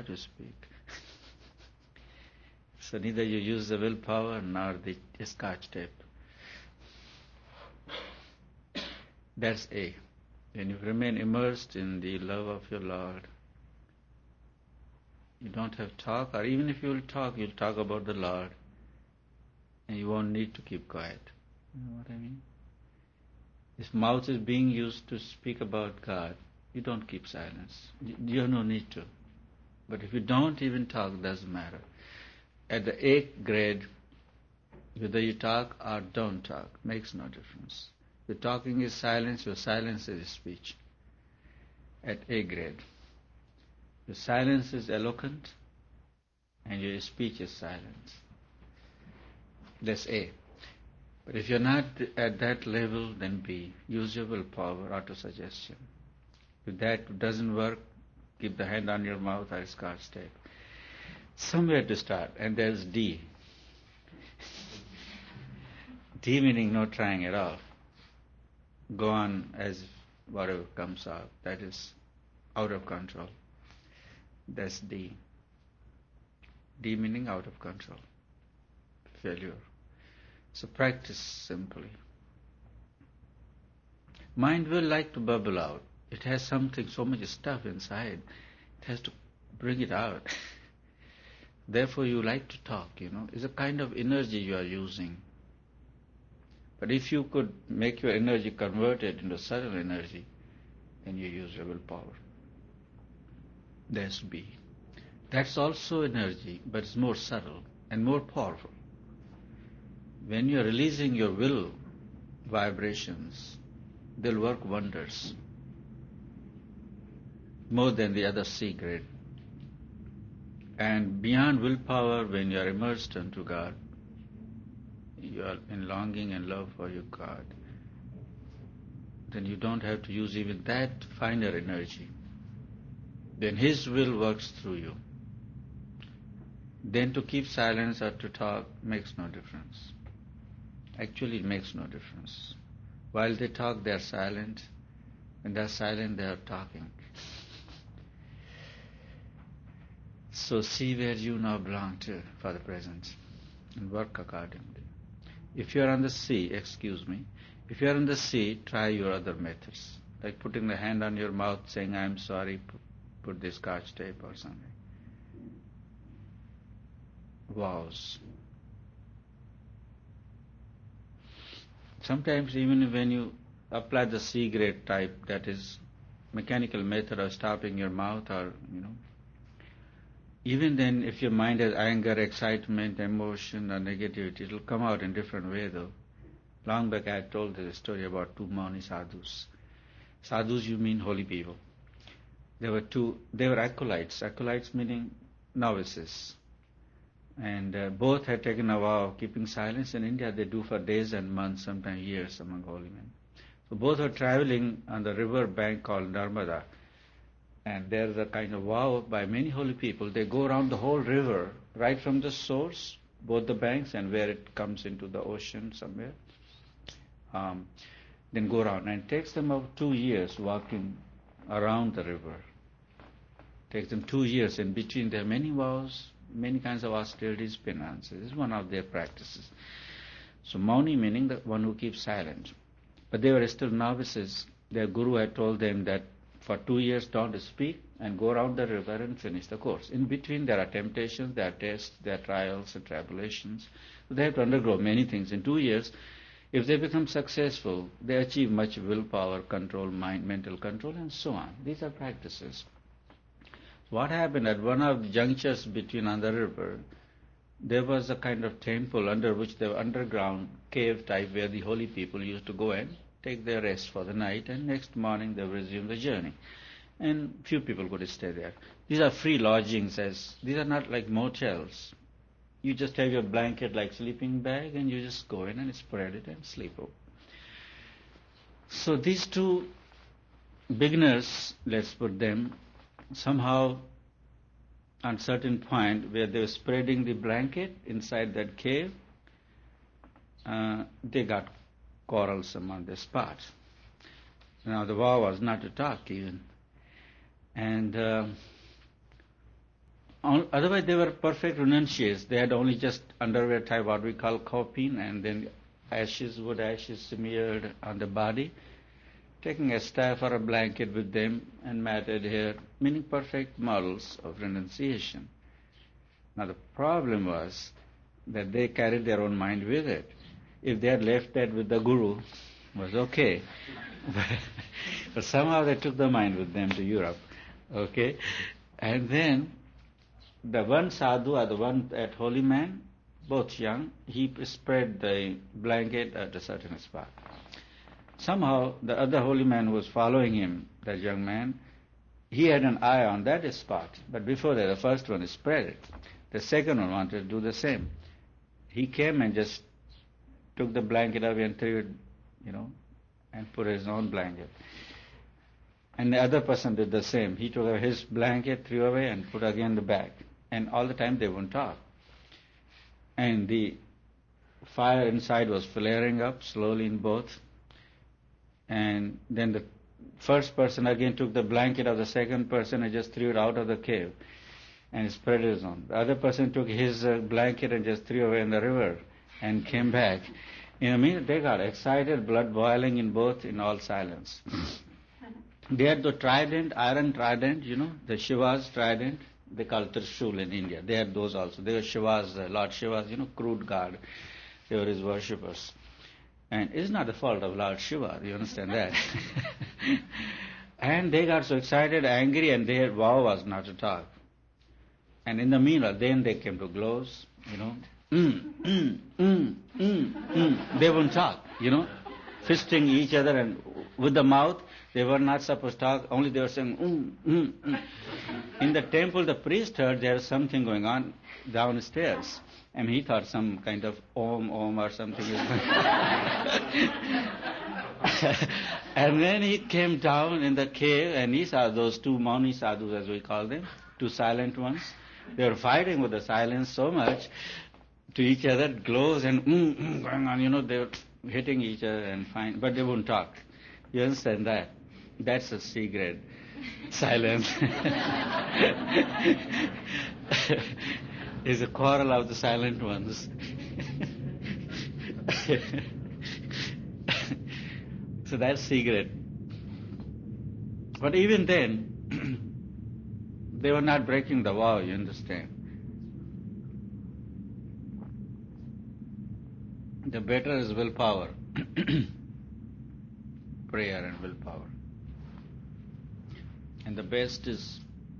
have to speak. So neither you use the willpower nor the scotch tape. That's A. When you remain immersed in the love of your Lord, you don't have to talk, or even if you'll talk about the Lord, and you won't need to keep quiet. You know what I mean? If mouth is being used to speak about God, you don't keep silence. You have no need to. But if you don't even talk, it doesn't matter. At the 8th grade, whether you talk or don't talk, makes no difference. Your talking is silence, your silence is speech. At 8th grade, your silence is eloquent and your speech is silence. That's A. But if you're not at that level, then B. Use your willpower, auto-suggestion. If that doesn't work, keep the hand on your mouth or scotch tape. Somewhere to start, and there's D. D meaning no trying at all. Go on as whatever comes out. That is out of control. That's D. D meaning out of control. Failure. So practice simply. Mind will like to bubble out. It has something, so much stuff inside. It has to bring it out. Therefore you like to talk, It's a kind of energy you are using. But if you could make your energy converted into subtle energy, then you use your willpower. That's B. That's also energy, but it's more subtle and more powerful. When you're releasing your will vibrations, they'll work wonders. More than the other C grade. And beyond willpower, when you are immersed into God, you are in longing and love for your God, then you don't have to use even that finer energy. Then His will works through you. Then to keep silence or to talk makes no difference. Actually, it makes no difference. While they talk, they are silent. When they are silent, they are talking. So see where you now belong to for the present and work accordingly. If you are on the C, if you are on the C, try your other methods, like putting the hand on your mouth, saying, "I'm sorry," put this scotch tape or something. Vows. Sometimes even when you apply the C grade type, that is mechanical method of stopping your mouth or, even then if your mind has anger, excitement, emotion or negativity, it will come out in different way though. Long back I told the story about two Mauni sadhus. Sadhus you mean holy people. They were acolytes. Acolytes meaning novices. And both had taken a vow of keeping silence. In India they do for days and months, sometimes years among holy men. So both are traveling on the river bank called Narmada. And there's a kind of vow by many holy people. They go around the whole river, right from the source, both the banks and where it comes into the ocean somewhere. Then go around. And it takes them about 2 years walking around the river. It takes them 2 years. In between there are many vows, many kinds of austerities, penances. This is one of their practices. So Mauni meaning the one who keeps silent. But they were still novices. Their guru had told them that for 2 years don't speak and go around the river and finish the course. In between there are temptations, there are tests, there are trials and tribulations. So they have to undergo many things. In 2 years, if they become successful, they achieve much willpower, control, mind, mental control and so on. These are practices. What happened at one of the junctures between on the river, there was a kind of temple under which there were underground cave type where the holy people used to go and take their rest for the night, and next morning they resume the journey. And few people could stay there. These are free lodgings, these are not like motels. You just have your blanket like sleeping bag and you just go in and spread it and sleep over. So these two beginners, let's put them, somehow on certain point where they were spreading the blanket inside that cave, they got quarrelsome on the spot. Now the vow was not to talk even. And Otherwise, they were perfect renunciates. They had only just underwear type, what we call kopin, and then wood ashes smeared on the body, taking a staff or a blanket with them and matted hair, meaning perfect models of renunciation. Now the problem was that they carried their own mind with it. If they had left that with the guru, it was okay. But somehow they took the mind with them to Europe. Okay? And then the one sadhu or the one that holy man, both young, he spread the blanket at a certain spot. Somehow the other holy man who was following him, that young man, he had an eye on that spot. But before that, the first one spread it. The second one wanted to do the same. He came and just took the blanket away and threw it, and put his own blanket. And the other person did the same. He took his blanket, threw away, and put again the back. And all the time they wouldn't talk. And the fire inside was flaring up slowly in both. And then the first person again took the blanket of the second person and just threw it out of the cave and spread his own. The other person took his blanket and just threw away in the river and came back. In a minute they got excited, blood boiling in both, in all silence. They had the trident, iron trident, the Shiva's trident. They call it Trishul in India. They had those also. They were Shiva's, Lord Shiva's, crude god. They were his worshippers. And it's not the fault of Lord Shiva, you understand that? And they got so excited, angry, and their vow was not to talk. And in the meanwhile, then they came to blows, They wouldn't talk, fisting each other and with the mouth. They were not supposed to talk, only they were saying, In the temple, the priest heard there was something going on downstairs. And he thought some kind of om or something is going on. And then he came down in the cave and he saw those two Mauni sadhus, as we call them, two silent ones. They were fighting with the silence so much to each other, glows and going on, they were hitting each other and fine, but they wouldn't talk. You understand that? That's a secret silence. It's a quarrel of the silent ones. So that's secret. But even then, they were not breaking the vow, you understand. The better is willpower. Prayer and willpower. And the best is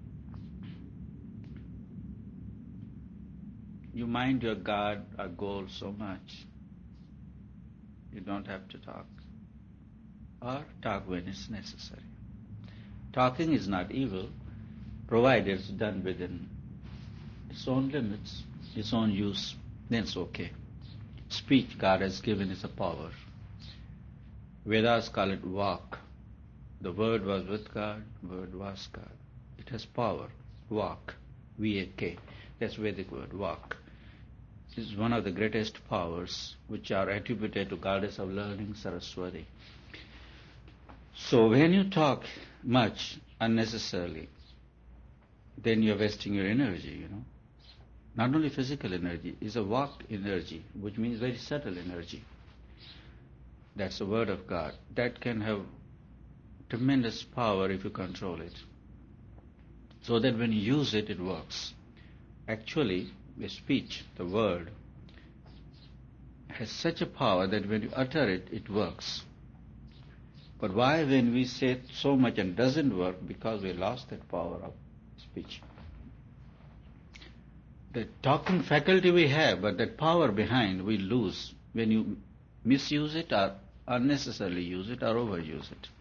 you mind your God or goal so much, you don't have to talk. Or talk when it's necessary. Talking is not evil, provided it's done within its own limits, its own use, then it's okay. Speech God has given is a power. Vedas call it Vak. The word was with God, word was God. It has power. Vak. V-A-K. That's Vedic word, Vak. It is one of the greatest powers which are attributed to goddess of learning, Saraswati. So when you talk much unnecessarily, then you're wasting your energy, Not only physical energy, it's a Vak energy, which means very subtle energy. That's the word of God. That can have tremendous power if you control it. So that when you use it, it works. Actually, the speech, the word, has such a power that when you utter it, it works. But why when we say so much and doesn't work? Because we lost that power of speech. The talking faculty we have, but that power behind we lose when you misuse it or unnecessarily use it or overuse it.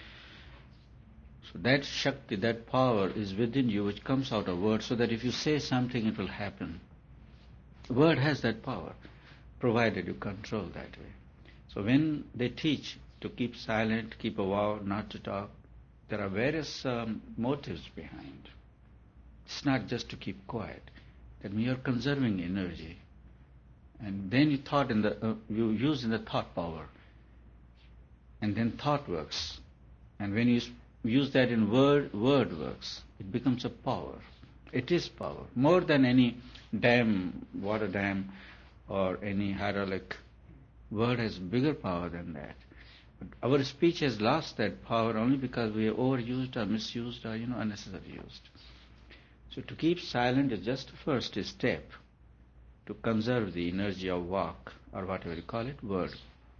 So that Shakti, that power is within you which comes out of words, so that if you say something it will happen. Word has that power, provided you control that way. So when they teach to keep silent, keep a vow, not to talk, there are various motives behind. It's not just to keep quiet. That means you're conserving energy. And then you use in the thought power. And then thought works. And when you use that in word works. It becomes a power. It is power. More than any dam, water dam, or any hydraulic, word has bigger power than that. But our speech has lost that power only because we are overused or misused or unnecessarily used. So to keep silent is just the first step to conserve the energy of vak, or whatever you call it, word.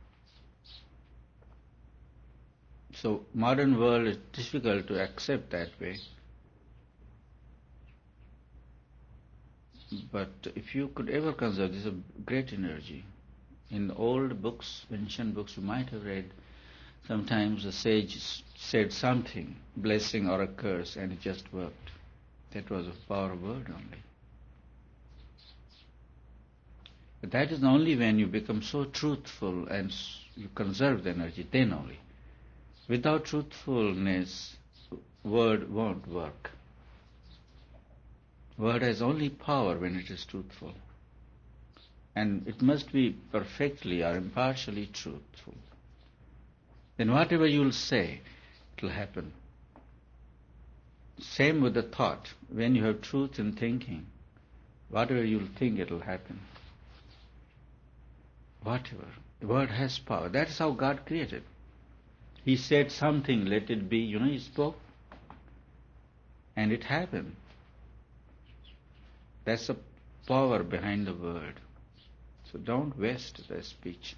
So modern world is difficult to accept that way. But if you could ever conserve, this is a great energy. In old books, ancient books, you might have read, sometimes the sage said something, blessing or a curse, and it just worked. That was a power of word only. But that is only when you become so truthful and you conserve the energy, then only. Without truthfulness, word won't work. Word has only power when it is truthful. And it must be perfectly or impartially truthful. Then whatever you will say, it will happen. Same with the thought. When you have truth in thinking, whatever you will think, it will happen. Whatever. The word has power. That is how God created. He said something, let it be. He spoke. And it happened. That's the power behind the word. So don't waste the speech.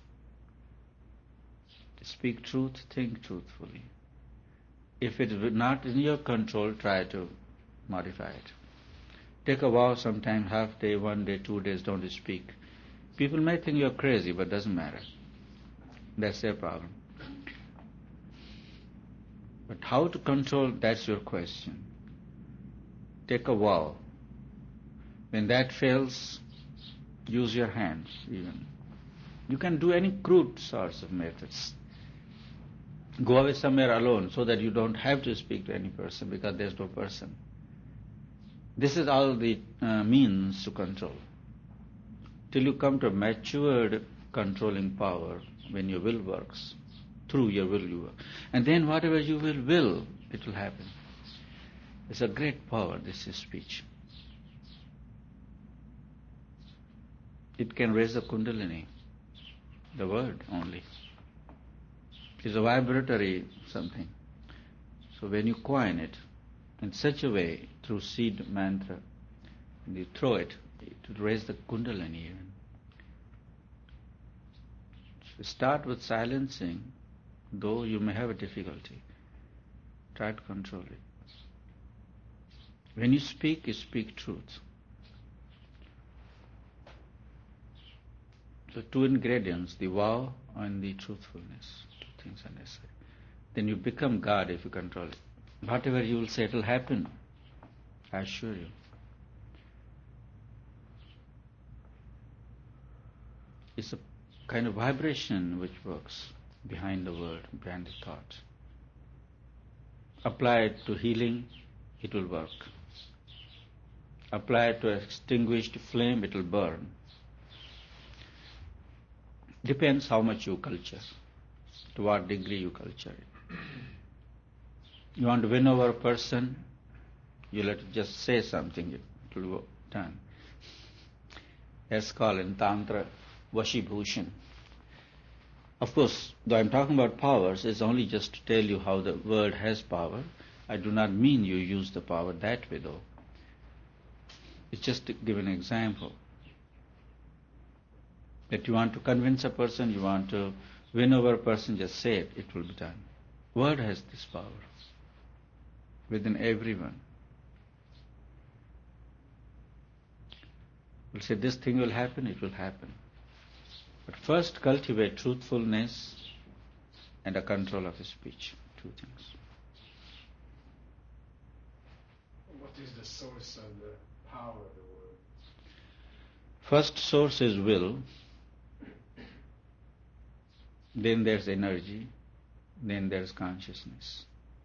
Speak truth, think truthfully. If it is not in your control, try to modify it. Take a vow sometime, half day, 1 day, 2 days, don't speak. People may think you're crazy, but it doesn't matter. That's their problem. But how to control, that's your question. Take a vow. When that fails, use your hands even. You can do any crude sorts of methods. Go away somewhere alone so that you don't have to speak to any person because there's no person. This is all the means to control. Till you come to a matured controlling power, when your will works, through your will you work. And then whatever you will, it will happen. It's a great power, this is speech. It can raise the kundalini, the word only. It's a vibratory something. So when you coin it in such a way, through seed mantra, and you throw it, it will raise the kundalini even. So start with silencing, though you may have a difficulty. Try to control it. When you speak truth. So 2 ingredients, the vow and the truthfulness. 2 things are necessary. Then you become God if you control it. Whatever you will say, it will happen. I assure you. It's a kind of vibration which works behind the word, behind the thought. Apply it to healing, it will work. Apply it to extinguished flame, it will burn. Depends how much you culture, to what degree you culture it. You want to win over a person, you let it just say something, it will go done. That's called in Tantra Vashibhushan. Of course, though I'm talking about powers, it's only just to tell you how the word has power. I do not mean you use the power that way though. It's just to give an example. That you want to convince a person, you want to win over a person, just say it, it will be done. Word has this power within everyone. We'll say this thing will happen, it will happen. But first cultivate truthfulness and a control of speech. 2 things. What is the source of the power of the word? First source is will. Then there's energy. Then there's consciousness.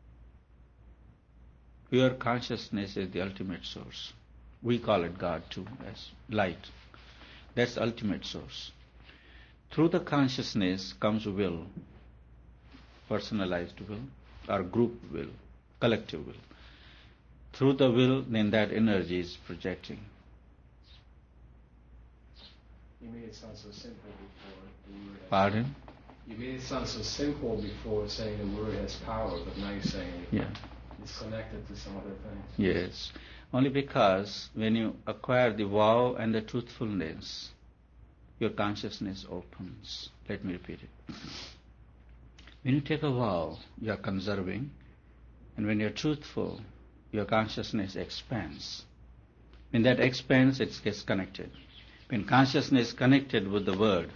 Pure consciousness is the ultimate source. We call it God too, as light. That's the ultimate source. Through the consciousness comes will, personalized will, or group will, collective will. through the will, then that energy is projecting. You made it sound so simple before. The word has Pardon? You made it sound so simple before saying the word has power, but now you're saying it's connected to some other things. Yes. Only because when you acquire the vow and the truthfulness, your consciousness opens. Let me repeat it. When you take a vow, you are conserving, and when you are truthful, your consciousness expands. When that expands, it gets connected. When consciousness is connected with the word,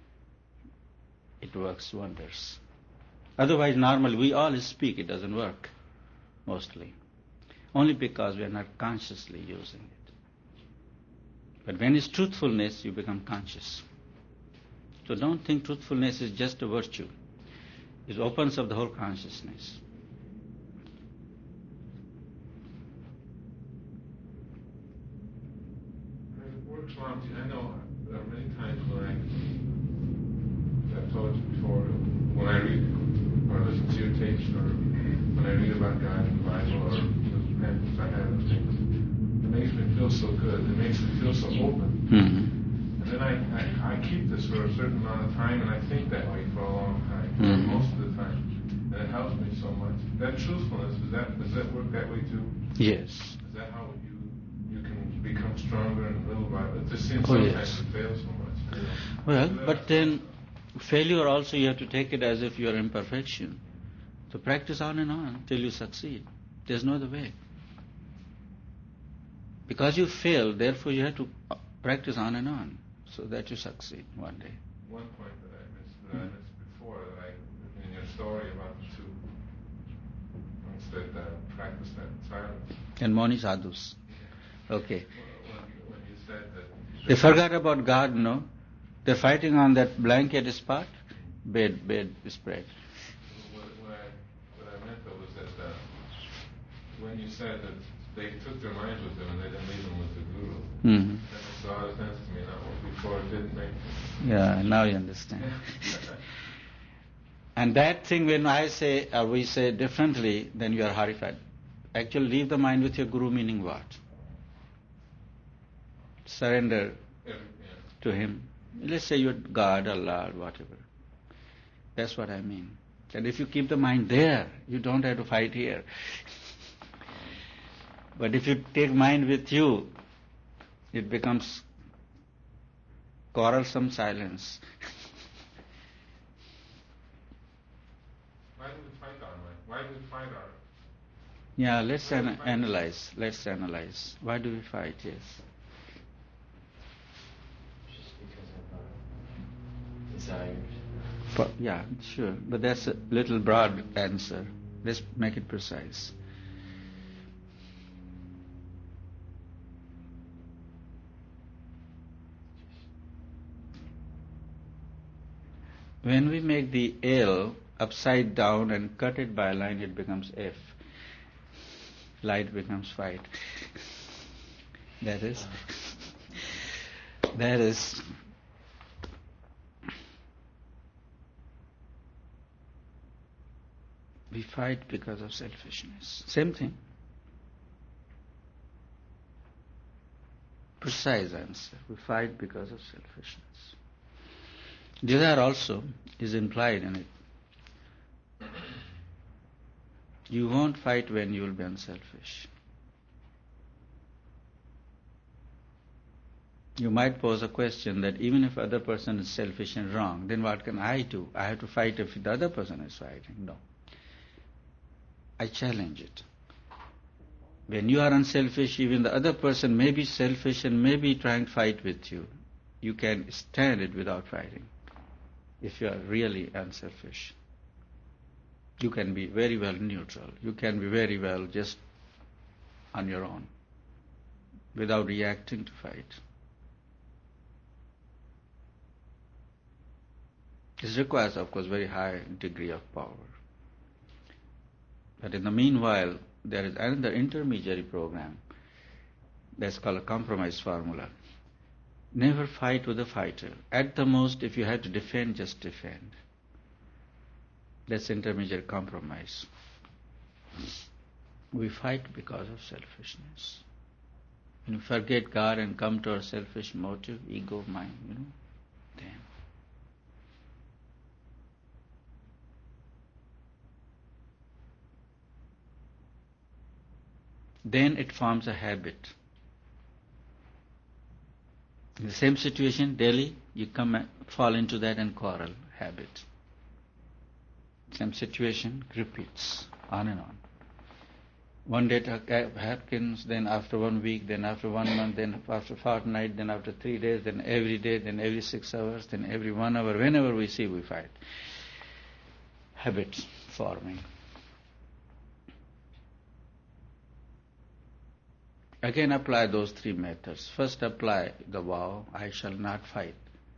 it works wonders. Otherwise, normally we all speak, it doesn't work, mostly. Only because we are not consciously using it. But when it's truthfulness, you become conscious. So don't think truthfulness is just a virtue. It opens up the whole consciousness. It works well. I know there are many times when I've told you before, when I read or listen to your tapes, or when I read about God in the Bible, or the pamphlets I have and things, it makes me feel so good. It makes me feel so open. Mm-hmm. And then I keep this for a certain amount of time, and I think that way for a long time, most of the time. And it helps me so much. That truthfulness, does that work that way too? Yes. Is that how you can become stronger and live by it? It just seems yes. to fail so much. You know? Well, but then failure also you have to take it as if you are imperfection. So practice on and on till you succeed. There's no other way. Because you fail, therefore you have to practice on and on so that you succeed one day. One point that I missed before, in your story about the two monks that practiced that silence. And Moni Sadhus. Okay. When you said that... They forgot about God, no? They're fighting on that blanket spot, bed spread. What I meant though was that when you said that they took their minds with them and they didn't leave them with the Guru, Mm-hmm. that makes a lot of sense to me now. Before it didn't make sense. Yeah, now you understand. And that thing when I say, or we say differently, then you are horrified. Actually leave the mind with your Guru meaning what? Surrender to him. Let's say you're God, Allah, or whatever. That's what I mean. And if you keep the mind there, you don't have to fight here. But if you take mind with you, it becomes quarrelsome silence. Why do we fight our mind? Why do we fight our... Yeah, let's analyze. Let's analyze. Why do we fight? Yes. Just because of desires. Yeah, sure. But that's a little broad answer. Let's make it precise. When we make the L upside down and cut it by a line, it becomes F. Light becomes fight. That is we fight because of selfishness. Same thing. Precise answer. We fight because of selfishness. Desire also is implied in it. You won't fight when you will be unselfish. You might pose a question that even if other person is selfish and wrong, then what can I do? I have to fight if the other person is fighting. No. I challenge it. When you are unselfish, even the other person may be selfish and may be trying to fight with you. You can stand it without fighting. If you are really unselfish, you can be very well neutral. You can be very well just on your own, without reacting to fight. This requires, of course, very high degree of power. But in the meanwhile, there is another intermediary program that's called a compromise formula. Never fight with a fighter. At the most, if you have to defend, just defend. That's intermediate compromise. We fight because of selfishness. When we forget God and come to our selfish motive, ego, mind, then. Then it forms a habit. In the same situation, daily, you come and fall into that and quarrel habit. Same situation repeats on and on. One day it happens, then after 1 week, then after 1 month, then after fortnight, then after 3 days, then every day, then every 6 hours, then every 1 hour. Whenever we see, we fight. Habits forming. Again, apply those 3 methods. First, apply the vow, I shall not fight.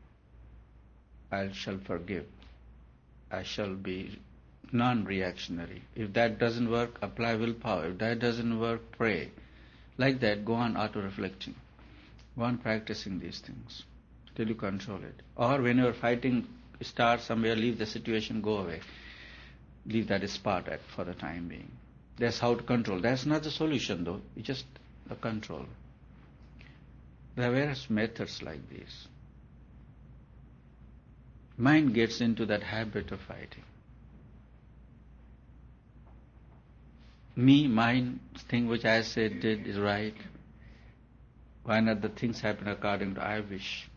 I shall forgive. I shall be non-reactionary. If that doesn't work, apply willpower. If that doesn't work, pray. Like that, go on auto-reflecting. Go on practicing these things till you control it. Or when your fighting starts somewhere, leave the situation, go away. Leave that spot for the time being. That's how to control. That's not the solution though. It's just the control. There are various methods like this. Mind gets into that habit of fighting. Me, mine, thing which I said, did is right. Why not the things happen according to I wish?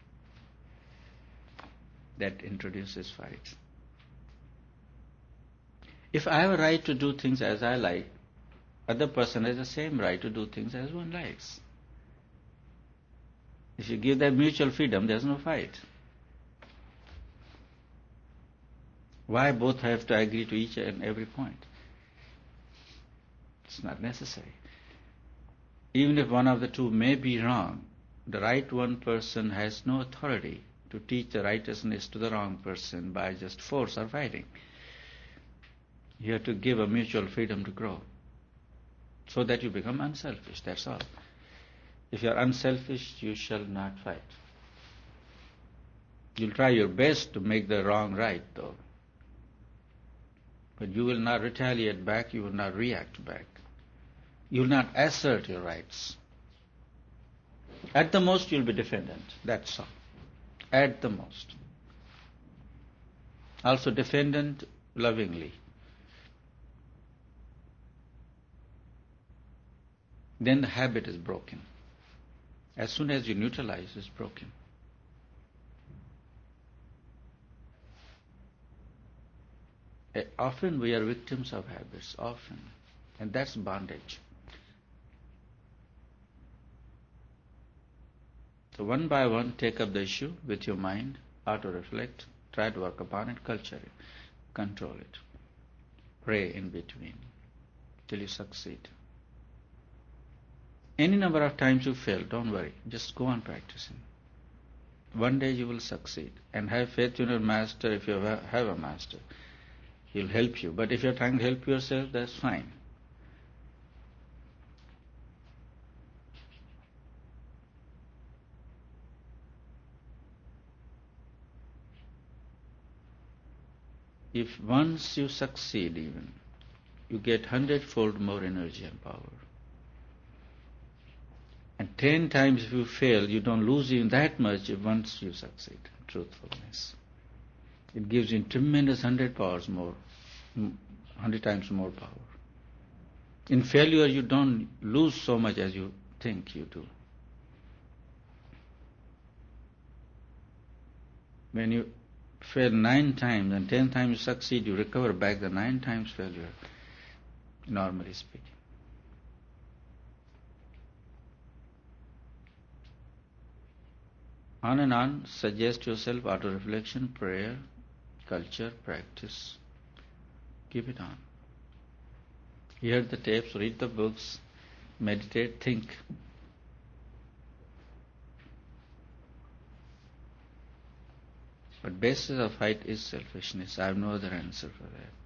That introduces fights. If I have a right to do things as I like, other person has the same right to do things as one likes. If you give them mutual freedom, there's no fight. Why both have to agree to each and every point? It's not necessary. Even if one of the two may be wrong, the right one person has no authority to teach the righteousness to the wrong person by just force or fighting. You have to give a mutual freedom to grow so that you become unselfish, that's all. If you are unselfish, you shall not fight. You'll try your best to make the wrong right, though. But you will not retaliate back, you will not react back. You will not assert your rights. At the most, you'll be defendant, that's all. At the most. Also defendant lovingly. Then the habit is broken. As soon as you neutralize, it's broken. Often we are victims of habits, often. And that's bondage. So one by one, take up the issue with your mind, auto-reflect, try to work upon it, culture it, control it. Pray in between till you succeed. Any number of times you fail, don't worry. Just go on practicing. One day you will succeed. And have faith in your master if you have a master. He'll help you. But if you're trying to help yourself, that's fine. If once you succeed even, you get 100-fold more energy and power. And 10 times if you fail, you don't lose even that much if once you succeed. Truthfulness. It gives you tremendous 100 times more power. In failure, you don't lose so much as you think you do. When you fail 9 times and 10 times you succeed, you recover back the 9 times failure, normally speaking. On and on, suggest yourself auto-reflection, prayer, culture, practice. Keep it on. Hear the tapes, read the books, meditate, think. But basis of fight is selfishness. I have no other answer for that.